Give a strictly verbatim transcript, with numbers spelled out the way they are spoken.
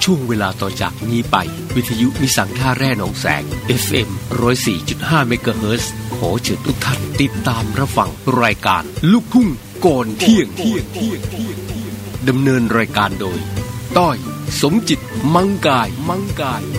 ช่วงเวลาต่อจากนี้ไปวิทยุนิสังท่าแร่หนองแสง เอฟ เอ็ม หนึ่งศูนย์สี่จุดห้า เมกะเฮิรตซ์ขอเชิญทุกท่านติดตามรับฟังรายการลูกทุ่งก่อนเที่ยงดำเนินรายการโดยต้อยสมจิตมังกายมังกาย